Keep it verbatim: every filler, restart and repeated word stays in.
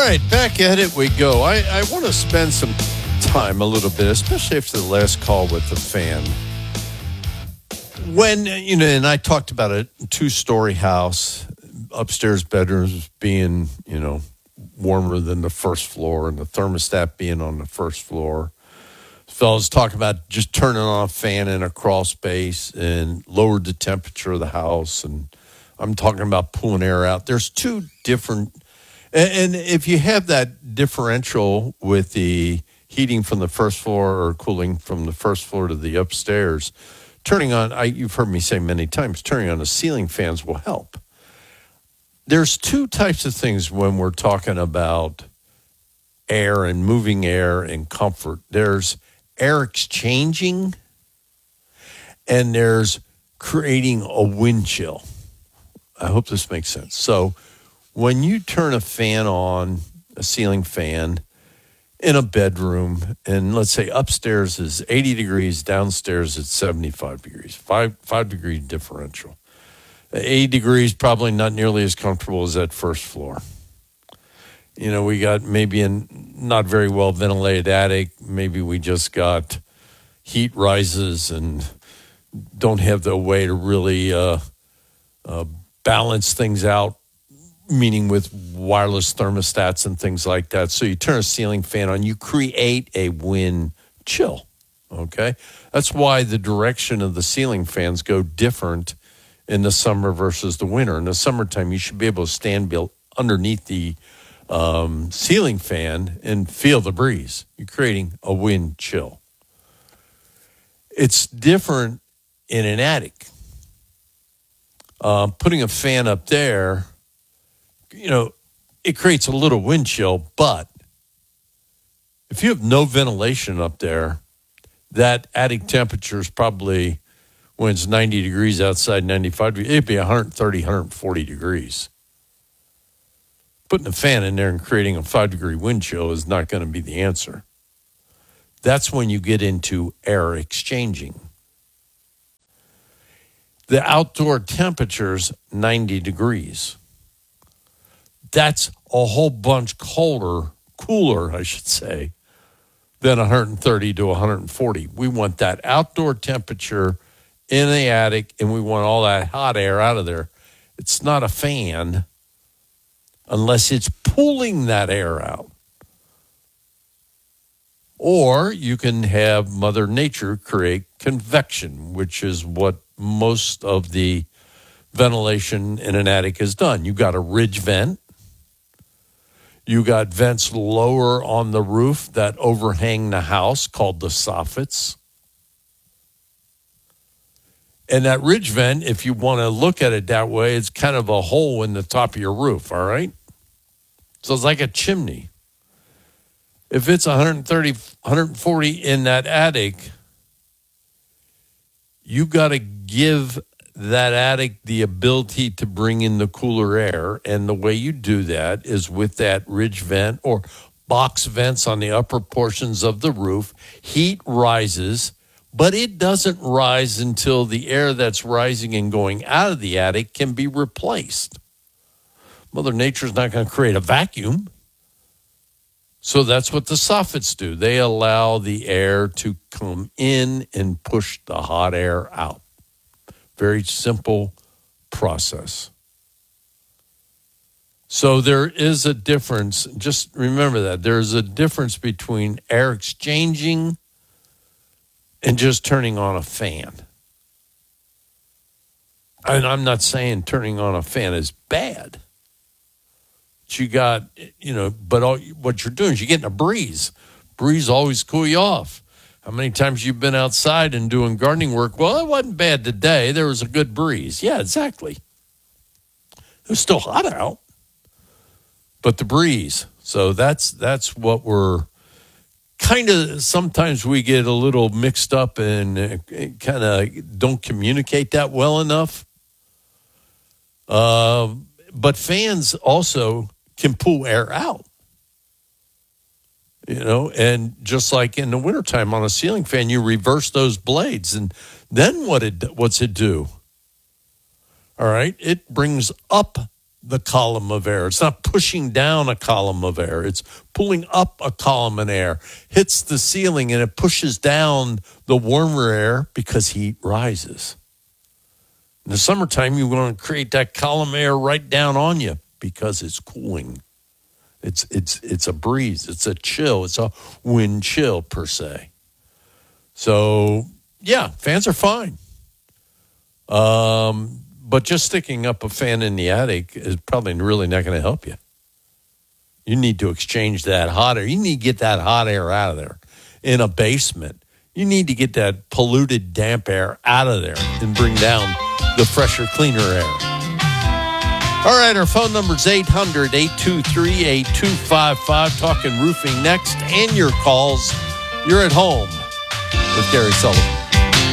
right, back at it we go. I, I want to spend some time a little bit, especially after the last call with the fan. When, you know, and I talked about a two-story house, upstairs bedrooms being, you know, warmer than the first floor and the thermostat being on the first floor. Fellas talk about just turning on a fan in a crawl space and lowered the temperature of the house. And I'm talking about pulling air out. There's two different, and, and if you have that differential with the heating from the first floor or cooling from the first floor to the upstairs, turning on, I, you've heard me say many times, turning on the ceiling fans will help. There's two types of things when we're talking about air and moving air and comfort. There's air exchanging, and there's creating a wind chill. I hope this makes sense. So when you turn a fan on, a ceiling fan, in a bedroom, and let's say upstairs is eighty degrees, downstairs it's seventy-five degrees, five, five degree differential. eighty degrees, probably not nearly as comfortable as that first floor. You know, we got maybe a not very well ventilated attic. Maybe we just got heat rises and don't have the way to really uh, uh, balance things out, meaning with wireless thermostats and things like that. So you turn a ceiling fan on, you create a wind chill, okay? That's why the direction of the ceiling fans go different in the summer versus the winter. In the summertime, you should be able to stand be- underneath the um, ceiling fan and feel the breeze. You're creating a wind chill. It's different in an attic. Uh, putting a fan up there, you know, it creates a little wind chill, but if you have no ventilation up there, that attic temperature is probably, when it's ninety degrees outside, ninety-five degrees, it'd be one thirty, one forty degrees. Putting a fan in there and creating a five-degree wind chill is not going to be the answer. That's when you get into air exchanging. The outdoor temperature's ninety degrees. That's a whole bunch colder, cooler, I should say, than one thirty to one forty. We want that outdoor temperature in the attic, and we want all that hot air out of there. It's not a fan unless it's pulling that air out. Or you can have Mother Nature create convection, which is what most of the ventilation in an attic is done. You've got a ridge vent. You got vents lower on the roof that overhang the house called the soffits. And that ridge vent, if you want to look at it that way, it's kind of a hole in the top of your roof, all right? So it's like a chimney. If it's one thirty, one forty in that attic, you got to give that attic the ability to bring in the cooler air. And the way you do that is with that ridge vent or box vents on the upper portions of the roof. Heat rises, but it doesn't rise until the air that's rising and going out of the attic can be replaced. Mother Nature's not going to create a vacuum. So that's what the soffits do. They allow the air to come in and push the hot air out. Very simple process. So there is a difference. Just remember that. There's a difference between air exchanging and just turning on a fan. And I'm not saying turning on a fan is bad. But you got, you know, but all, what you're doing is you're getting a breeze. Breeze always cool you off. How many times you've been outside and doing gardening work? Well, it wasn't bad today. There was a good breeze. Yeah, exactly. It was still hot out, but the breeze. So that's that's what we're kind of, sometimes we get a little mixed up and uh, kind of don't communicate that well enough. Uh, but fans also can pull air out. You know, and just like in the wintertime on a ceiling fan, you reverse those blades. And then what it what's it do? All right, it brings up the column of air. It's not pushing down a column of air. It's pulling up a column of air, hits the ceiling, and it pushes down the warmer air because heat rises. In the summertime, you want to create that column of air right down on you because it's cooling. It's it's it's a breeze. It's a chill. It's a wind chill per se. So, yeah, fans are fine. Um, but just sticking up a fan in the attic is probably really not going to help you. You need to exchange that hot air. You need to get that hot air out of there. In a basement, you need to get that polluted, damp air out of there and bring down the fresher, cleaner air. All right, our phone number is eight hundred, eight two three, eight two five five. Talking roofing next, and your calls. You're at home with Gary Sullivan.